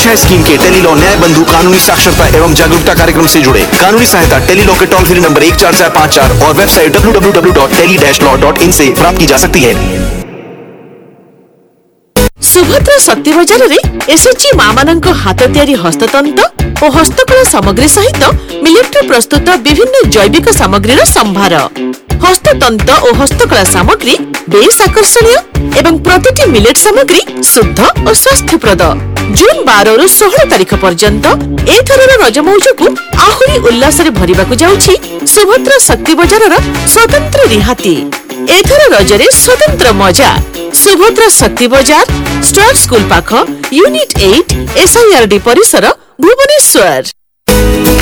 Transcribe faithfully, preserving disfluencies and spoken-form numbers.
है स्कीम के टेलीलॉ न्याय बंधु कानूनी साक्षरता एवं जागरूकता कार्यक्रम से जुड़े। कानूनी सहायता टेलीलॉ के टोल फ्री नंबर एक चार चार पाँच चार और website W W W dot tele dash law dot in से प्राप्त की जा सकती है। सुभद्रा शक्ति बाजार रे एसएचजी मां मानक हाथ तैयारी हस्ततंत्र और हस्तकला सामग्री सहित मिलेट्री प्रस्तुत विभिन्न जैविक सामग्रीर संभार। हस्ततंत्र और हस्तकला सामग्री बेस आकर्षणीय एवं प्रतिटी मिलेट सामग्री शुद्ध और स्वास्थ्यप्रद। जून बारह रु सोलह तारीख पर्यंत एथरर रज मौजକୁ आहुरी उल्लास रे भरिबाकु जाउछि सुभद्रा शक्ति बाजार स्वतंत्र रिहाती। एथर रजरे स्वतंत्र मजा। सुभद्रा शक्ति बाजार स्टार स्कूल पाख यूनिट आठ एसआईआरडी परिसर भुवनेश्वर।